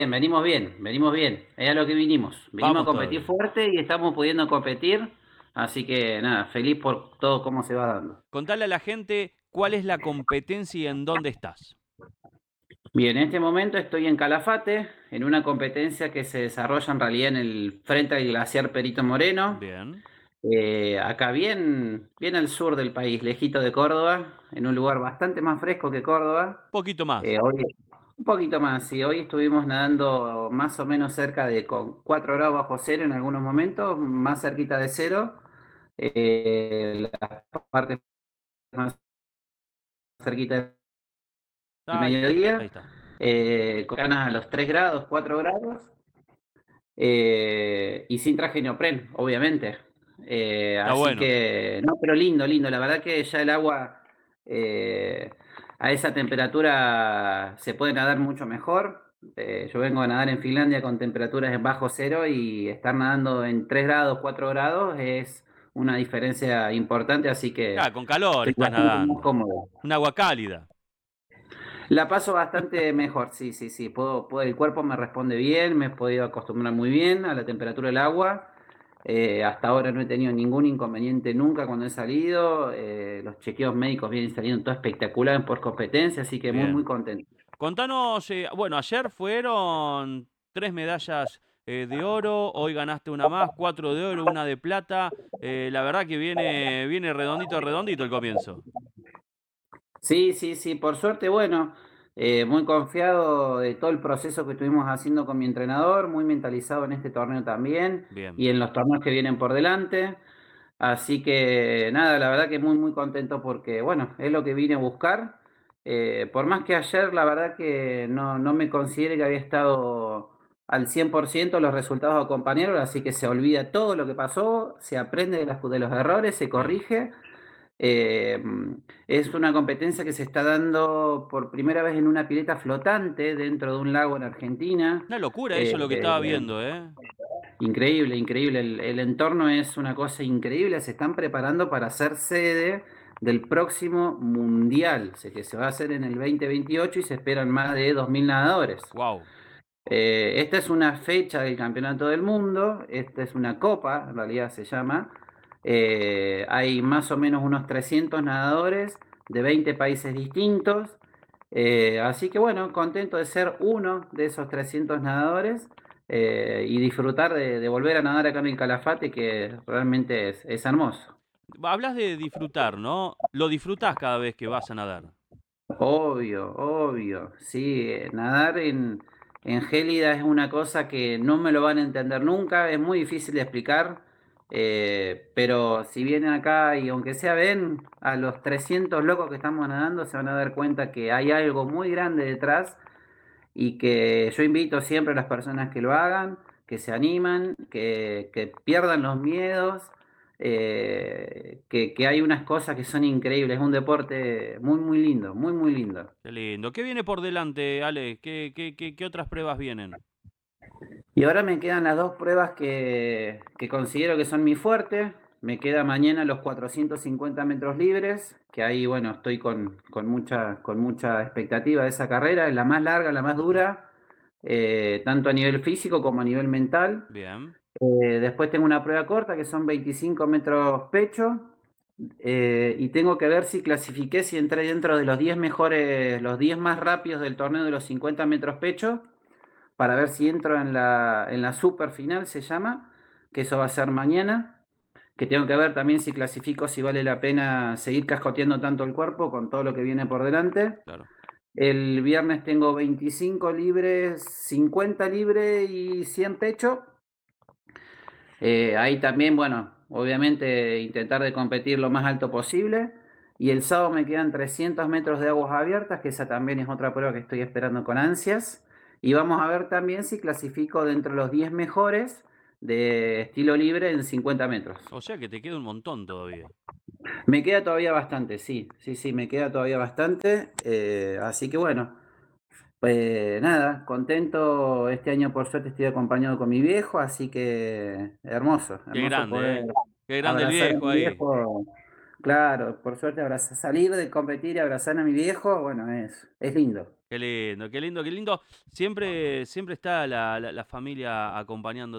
venimos bien, venimos bien. Es a lo que vinimos. Vinimos a Vamos competir todavía. fuerte y estamos pudiendo competir. Así que nada, feliz por todo cómo se va dando. Contale a la gente cuál es la competencia y en dónde estás. Bien, en este momento estoy en Calafate, en una competencia que se desarrolla en realidad en el frente al glaciar Perito Moreno, Bien. acá bien al sur del país, lejito de Córdoba, en un lugar bastante más fresco que Córdoba. Poquito más. Hoy un poquito más, sí, hoy estuvimos nadando más o menos cerca de con 4 grados bajo cero en algunos momentos, más cerquita de cero. La parte más cerquita del Ahí mediodía, está. con ganas a los 3 grados, 4 grados, y sin traje neopren, obviamente. Está Así bueno. que, no, pero lindo, lindo. La verdad que ya el agua eh, a esa temperatura se puede nadar mucho mejor. Yo vengo a nadar en Finlandia con temperaturas en bajo cero y estar nadando en 3 grados, 4 grados es una diferencia importante, así que Ah, con calor estoy estás bastante más nadando. cómodo. Un agua cálida. La paso bastante mejor, sí, sí, sí. El cuerpo me responde bien, me he podido acostumbrar muy bien a la temperatura del agua. Hasta ahora no he tenido ningún inconveniente nunca cuando he salido. Los chequeos médicos vienen saliendo todo espectacular por competencia, así que muy, muy Bien. contento. Contanos, bueno, ayer fueron 3 medallas de oro, hoy ganaste una más, 4 de oro, una de plata. La verdad que viene redondito, redondito el comienzo. Sí, sí, sí, por suerte, bueno, muy confiado de todo el proceso que estuvimos haciendo con mi entrenador, muy mentalizado en este torneo también Bien. y en los torneos que vienen por delante. Así que nada, la verdad que muy, muy contento porque, bueno, es lo que vine a buscar. Por más que ayer, la verdad que no me considere que había estado al 100%, los resultados acompañaron, así que se olvida todo lo que pasó, se aprende de los errores, se Bien. corrige. Eh, es una competencia que se está dando por primera vez en una pileta flotante dentro de un lago en Argentina. Una locura Eh, eso lo que estaba viendo, ¿eh? Increíble, increíble. El entorno es una cosa increíble. Se están preparando para ser sede del próximo Mundial, que se va a hacer en el 2028 y se esperan más de 2.000 nadadores. Wow. Esta es una fecha del Campeonato del Mundo, esta es una copa, en realidad se llama. Hay más o menos unos 300 nadadores de 20 países distintos. Así que bueno, contento de ser uno de esos 300 nadadores y disfrutar de volver a nadar acá en el Calafate, que realmente es hermoso. Hablas de disfrutar, ¿no? Lo disfrutás cada vez que vas a nadar. Obvio, obvio. Sí, nadar en gélida es una cosa que no me lo van a entender nunca, es muy difícil de explicar, pero si vienen acá y aunque sea ven a los 300 locos que estamos nadando, se van a dar cuenta que hay algo muy grande detrás y que yo invito siempre a las personas que lo hagan, que se animan, que pierdan los miedos, que hay unas cosas que son increíbles, es un deporte muy, muy lindo, muy, muy lindo. Qué lindo. ¿Qué viene por delante, Ale? ¿Qué otras pruebas vienen? Y ahora me quedan las dos pruebas que considero que son mi fuerte. Me queda mañana los 450 metros libres, que ahí, bueno, estoy con mucha expectativa de esa carrera. Es la más larga, la más dura, tanto a nivel físico como a nivel mental. Bien. Después tengo una prueba corta que son 25 metros pecho. Y tengo que ver si clasifiqué, si entré dentro de los 10 mejores, los 10 más rápidos del torneo de los 50 metros pecho, para ver si entro en la super final, se llama, que eso va a ser mañana. Que tengo que ver también si clasifico, si vale la pena seguir cascoteando tanto el cuerpo con todo lo que viene por delante. Claro. El viernes tengo 25 libres, 50 libre y 100 pecho. Ahí también, bueno, obviamente intentar de competir lo más alto posible. Y el sábado me quedan 300 metros de aguas abiertas, que esa también es otra prueba que estoy esperando con ansias. Y vamos a ver también si clasifico dentro de los 10 mejores de estilo libre en 50 metros. O sea que te queda un montón todavía. Me queda todavía bastante, sí, sí, sí, me queda todavía bastante. Así que bueno, pues nada, contento. Este año por suerte estoy acompañado con mi viejo, así que hermoso, Qué hermoso grande, poder ¿eh? Qué grande el abrazar a viejo mi ahí. viejo. Claro, por suerte salir de competir y abrazar a mi viejo, bueno, es lindo. Qué lindo, qué lindo, qué lindo. Siempre está la familia acompañando.